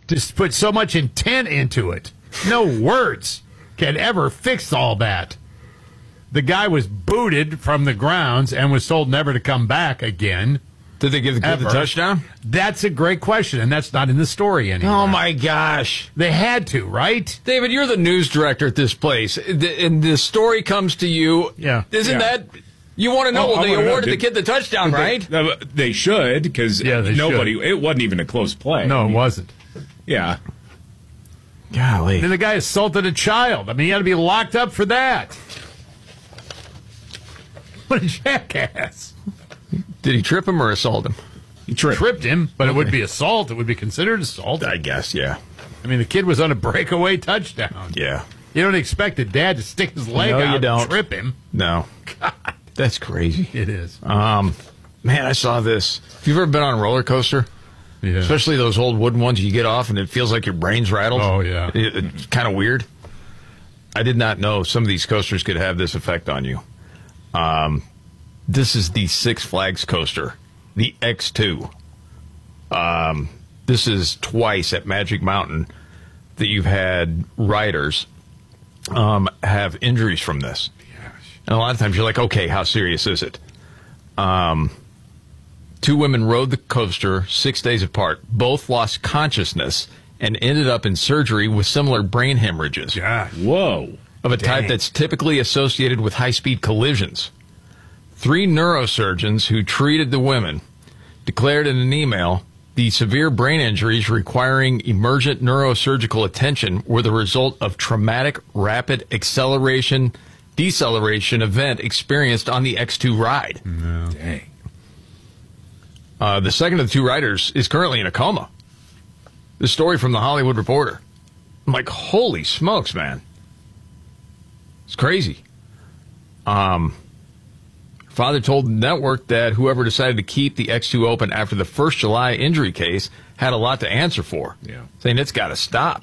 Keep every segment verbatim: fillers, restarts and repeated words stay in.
Just put so much intent into it. No words can ever fix all that. The guy was booted from the grounds and was told never to come back again. Did they give the kid Ever. the touchdown? That's a great question, and that's not in the story anymore. Oh, my gosh. They had to, right? David, you're the news director at this place, and the story comes to you. Yeah. Isn't Yeah. that... You want to know, Oh, well, I they wanna know, awarded the did- kid the touchdown, right? They, uh, they should, because Yeah, they nobody, should. it wasn't even a close play. No, it wasn't. Yeah. Golly. And the guy assaulted a child. I mean, he had to be locked up for that. What a jackass. Did he trip him or assault him? He tripped. Tripped him, but it would Okay. be assault. It would be considered assault. I guess, yeah. I mean, the kid was on a breakaway touchdown. Yeah. You don't expect a dad to stick his leg No, you out and don't. trip him. No. God, That's crazy. it is. Um, man, I saw this. Have you ever been on a roller coaster? Yeah. Especially those old wooden ones you get off and it feels like your brain's rattled. Oh, yeah. It, it's kind of weird. I did not know some of these coasters could have this effect on you. Um, this is the Six Flags coaster, the X two. Um, this is twice at Magic Mountain that you've had riders um, have injuries from this. And a lot of times you're like, okay, how serious is it? Um, two women rode the coaster six days apart. Both lost consciousness and ended up in surgery with similar brain hemorrhages Gosh. Whoa. of a type Dang. that's typically associated with high-speed collisions. Three neurosurgeons who treated the women declared in an email the severe brain injuries requiring emergent neurosurgical attention were the result of traumatic rapid acceleration deceleration event experienced on the X two ride. Dang. Uh, the second of the two riders is currently in a coma. The story from the Hollywood Reporter. I'm like, holy smokes, man. It's crazy. Um, father told the network that whoever decided to keep the X two open after the first July injury case had a lot to answer for. Yeah. Saying it's got to stop.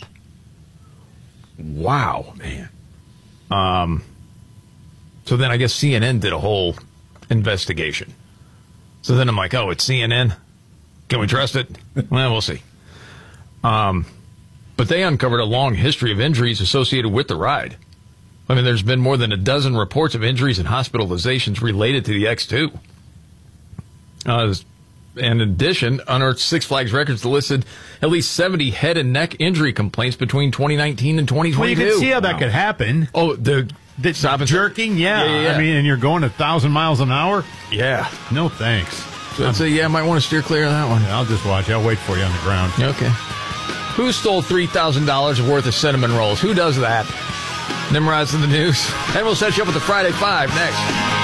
Wow. Man. Um, so then I guess C N N did a whole investigation. So then I'm like, oh, it's C N N? Can we trust it? Well, we'll see. Um, but they uncovered a long history of injuries associated with the ride. I mean, there's been more than a dozen reports of injuries and hospitalizations related to the X two. Uh, in addition, unearthed Six Flags records listed at least seventy head and neck injury complaints between twenty nineteen and twenty Well, you twenty-two. can see how that could happen. Oh, the The stop and jerking, yeah. Yeah, yeah, yeah. I mean, and you're going a thousand miles an hour. yeah. No thanks. So I'd say, yeah, I might want to steer clear of that one. I'll just watch. I'll wait for you on the ground. Okay. Who stole three thousand dollars worth of cinnamon rolls? Who does that? Nimrod's in the news. And we'll set you up with the Friday Five next.